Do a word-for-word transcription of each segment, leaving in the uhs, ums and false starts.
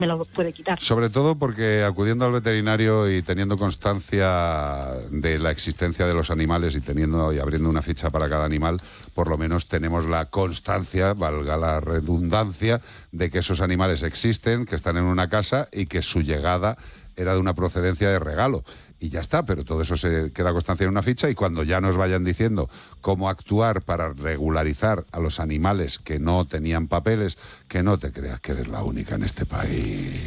me lo puede quitar. Sobre todo porque acudiendo al veterinario y teniendo constancia de la existencia de los animales y teniendo y abriendo una ficha para cada animal, por lo menos tenemos la constancia, valga la redundancia, de que esos animales existen, que están en una casa y que su llegada era de una procedencia de regalo. Y ya está, pero todo eso se queda constancia en una ficha, y cuando ya nos vayan diciendo cómo actuar para regularizar a los animales que no tenían papeles, que no te creas que eres la única en este país.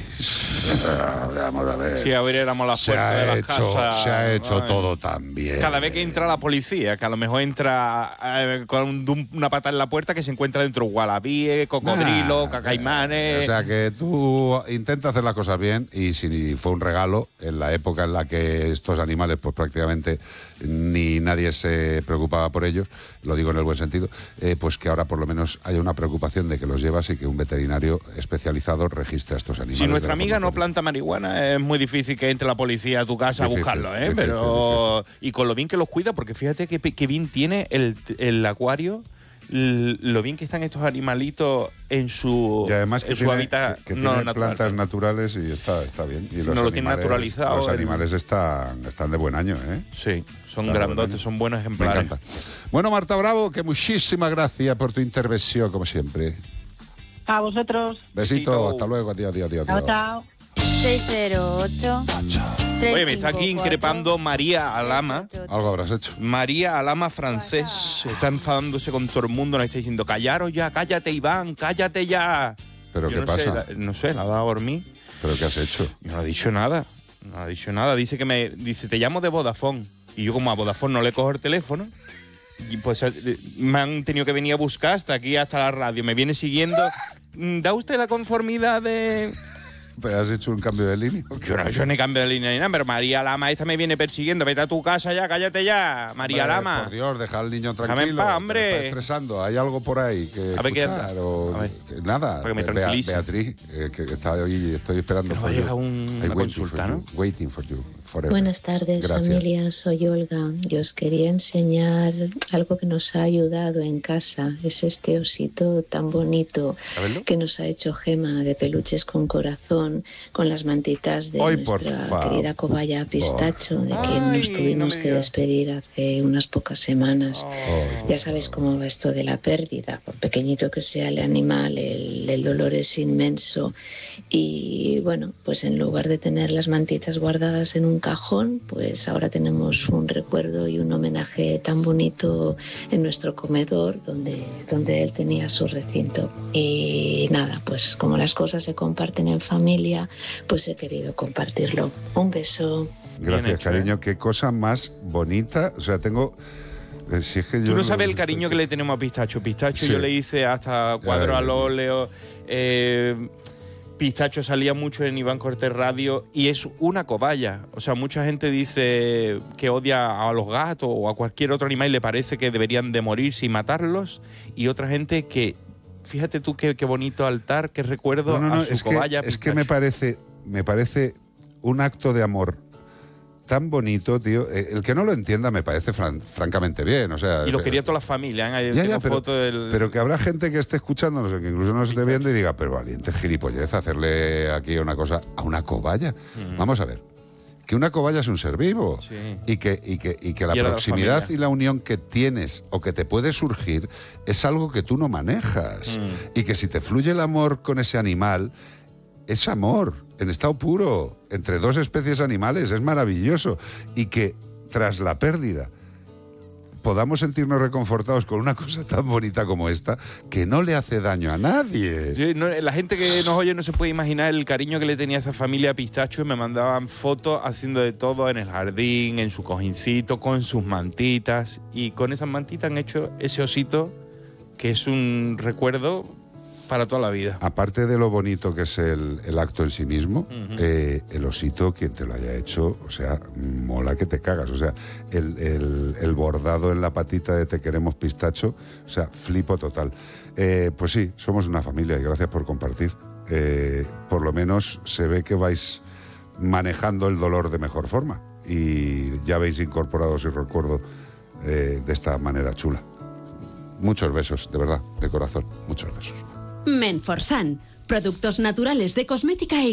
Vamos a ver. Sí, abriéramos las puertas de las hecho, casas. Se ha hecho Ay. todo tan bien. Cada vez que entra la policía, que a lo mejor entra eh, con un, una pata en la puerta, que se encuentra dentro gualabíes, cocodrilos, Nah, cacaimanes. O sea que tú intenta hacer las cosas bien, y si fue un regalo en la época en la que estos animales pues prácticamente ni nadie se preocupaba por ellos, lo digo en el buen sentido, eh, pues que ahora por lo menos haya una preocupación de que los llevas y que un veterinario especializado registre a estos animales. Si nuestra amiga no planta marihuana, es muy difícil que entre la policía a tu casa difícil, a buscarlo, ¿eh? Difícil, Pero difícil. Y con lo bien que los cuida, porque fíjate que, que bien tiene el, el acuario, l- lo bien que están estos animalitos en su, Y además que en su tiene, hábitat que, que no tiene natural. plantas naturales y está, está bien. Y Si los no lo tiene animales, naturalizado, Los el- animales están, están de buen año, ¿eh? Sí, son Está de buen grandotes, año. son buenos Me ejemplares. encanta. Bueno, Marta Bravo, que muchísimas gracias por tu intervención, como siempre. A vosotros. Besito, Besito. hasta luego, adiós, adiós, adiós. Chao, chao. seis cero ocho, tres Oye, me está aquí cinco cuatro, increpando María Alama. Algo habrás hecho. María Alama francés. Está enfadándose con todo el mundo. Nos está diciendo, callaros ya, cállate, Iván, cállate ya. ¿Pero Yo qué no pasa? Sé, la- no sé, la ha dado a dormir. ¿Pero qué has hecho? No ha dicho nada. No ha dicho nada. Dice que me. Dice, te llamo de Vodafone. Y yo, como a Vodafone no le cojo el teléfono. Y pues eh, me han tenido que venir a buscar hasta aquí, hasta la radio. Me viene siguiendo. ¿Da usted la conformidad de.? ¿Pero has hecho un cambio de línea? Yo no he hecho ni cambio de línea ni nada, pero María Lama esta me viene persiguiendo. Vete a tu casa ya, cállate ya, María Hombre, Lama. Por Dios, deja al niño Déjame tranquilo. en paz, que hombre. me está estresando. ¿Hay algo por ahí que A ver qué escuchar? anda. O, A ver. que- nada. Para que me Bea- tranquilice. Beatriz, eh, que está hoy, estoy esperando. Pero for va a you. llegar un- I'm una waiting consulta, for ¿no? you, Waiting for you. Forever. Buenas tardes, Gracias. familia. Soy Olga. Yo os quería enseñar algo que nos ha ayudado en casa. Es este osito tan bonito A verlo. que nos ha hecho Gema, de peluches con corazón, con las mantitas de Ay, por nuestra favor. querida cobaya Pistacho, de quien Ay, nos no tuvimos me que digas. despedir hace unas pocas semanas. Oh. Ya sabéis cómo va esto de la pérdida. Por pequeñito que sea el animal, el, el dolor es inmenso. Y bueno, pues en lugar de tener las mantitas guardadas en un cajón, pues ahora tenemos un recuerdo y un homenaje tan bonito en nuestro comedor, donde, donde él tenía su recinto. Y nada, pues como las cosas se comparten en familia, pues he querido compartirlo. Un beso. Gracias, Bien hecho, cariño. Qué cosa más bonita. O sea, tengo... eh, Si es que yo Tú no sabes el cariño que estoy- le tenemos a Pistacho. Pistacho Sí. yo le hice hasta cuadros Ya, al ya, ya. óleo. Eh, Pistacho salía mucho en Iván Cortés Radio y es una cobaya. O sea, mucha gente dice que odia a los gatos o a cualquier otro animal y le parece que deberían de morirse y matarlos. Y otra gente que, fíjate tú qué, qué bonito altar, qué recuerdo No, no, no, a su es que, cobaya. es que Pistacho. me parece, me parece un acto de amor tan bonito, tío. Eh, El que no lo entienda me parece fran- francamente bien, o sea... Y lo eh, quería toda la familia. ¿eh? Ahí Ya, tengo ya, pero, foto del- pero que habrá gente que esté escuchándonos, que incluso nos esté viendo y diga, pero valiente gilipollez hacerle aquí una cosa a una cobaya. Mm. Vamos a ver, que una cobaya es un ser vivo, Sí. y, que, y, que, y que la Y era la proximidad familia. y la unión que tienes o que te puede surgir es algo que tú no manejas. Mm. Y que si te fluye el amor con ese animal, es amor, en estado puro, entre dos especies animales, es maravilloso. Y que tras la pérdida podamos sentirnos reconfortados con una cosa tan bonita como esta, que no le hace daño a nadie. Sí, no, la gente que nos oye no se puede imaginar el cariño que le tenía a esa familia a Pistacho, y me mandaban fotos haciendo de todo en el jardín, en su cojincito, con sus mantitas, y con esas mantitas han hecho ese osito que es un recuerdo para toda la vida. Aparte de lo bonito que es el, el acto en sí mismo, Ujú. eh, el osito, quien te lo haya hecho, o sea, mola que te cagas. O sea, el, el- el bordado en la patita de Te queremos Pistacho, o sea, flipo total. Eh, pues sí, somos una familia y gracias por compartir. Eh, por lo menos se ve que vais manejando el dolor de mejor forma y ya habéis incorporado ese recuerdo eh, de esta manera chula. Muchos besos, de verdad, de corazón, muchos besos. Menforsan, Productos naturales de cosmética e